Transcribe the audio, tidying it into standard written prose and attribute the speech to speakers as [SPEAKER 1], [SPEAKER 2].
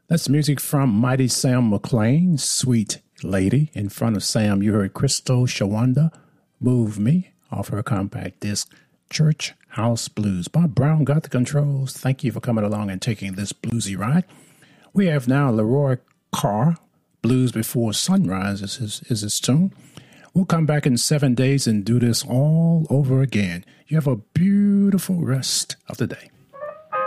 [SPEAKER 1] That's music from Mighty Sam McLean, Sweet Lady. In front of Sam, you heard Crystal Shawanda, Move Me, off her compact disc, Church House Blues. Bob Brown got the controls. Thank you for coming along and taking this bluesy ride. We have now Leroy Carr, Blues Before Sunrise is his tune. We'll come back in 7 days and do this all over again. You have a beautiful rest of the day.